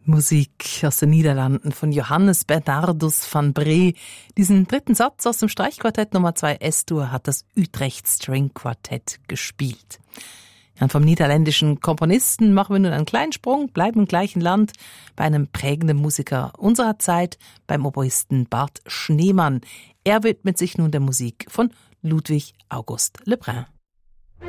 Musik aus den Niederlanden von Johannes Bernardus van Bree. Diesen dritten Satz aus dem Streichquartett Nummer 2 S-Dur hat das Utrecht String Quartett gespielt. Ja, vom niederländischen Komponisten machen wir nun einen kleinen Sprung, bleiben im gleichen Land bei einem prägenden Musiker unserer Zeit, beim Oboisten Bart Schneemann. Er widmet sich nun der Musik von Ludwig August Le Brun.